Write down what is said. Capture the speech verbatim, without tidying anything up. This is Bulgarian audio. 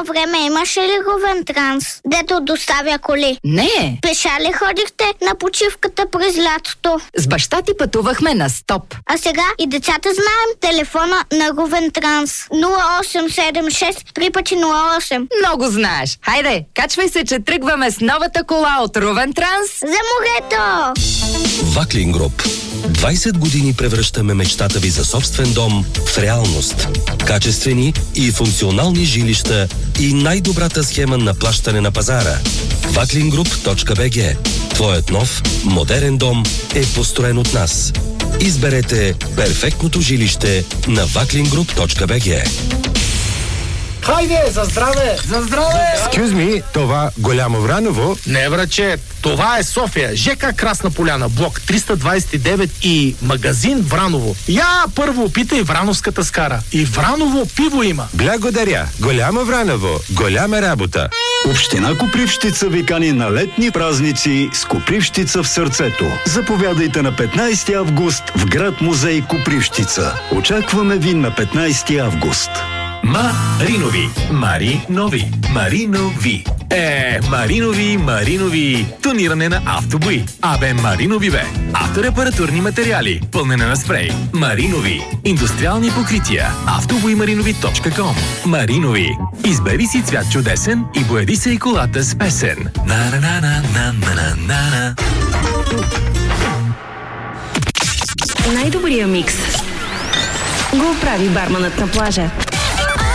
едно време имаше ли Рувен Транс, дето доставя коли? Не. Пеша ли ходихте на почивката през лятото? С баща ти пътувахме на стоп. А сега и децата знаем телефона на Рувен Транс. нула осем седем шест три пъти нула осем. Много знаеш. Хайде, качвай се, че тръгваме с новата кола от Рувен Транс. За морето! Ваклин Груп. двайсет години превръщаме мечтата ви за собствен дом в реалност. Качествени и функционални жилища и най-добрата схема на плащане на пазара. ваклин груп точка би джи. Твоят нов, модерен дом е построен от нас. Изберете перфектното жилище на ваклин груп точка би джи. Хайде, за здраве! За здраве! Excuse me, това Голямо Враново? Не, враче, това е София, ЖК Красна поляна, блок триста двайсет и девет и магазин Враново. Я първо опитай врановската скара. И Враново пиво има. Благодаря. Голямо Враново, голяма работа. Община Копривщица ви кани на летни празници с Копривщица в сърцето. Заповядайте на петнайсети август в град музей Копривщица. Очакваме ви на петнайсети август. Маринови, Маринови, Маринови. Е, Маринови, Маринови. Тониране на автобои. Абе, Маринови бе. Авторепаратурни материали. Пълнене на спрей. Маринови. Индустриални покрития. автобоимаринови точка ком. Маринови. Избери си цвят чудесен и бояди се и колата с песен. На-на-на-на-на-на-на-на. Най-добрия микс го прави барманът на плажа.